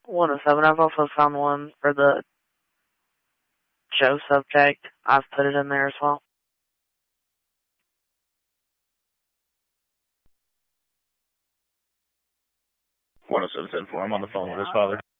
107. I've also found one for the Joe subject. I've put it in there as well. 107 10-4. I'm on the phone with his father.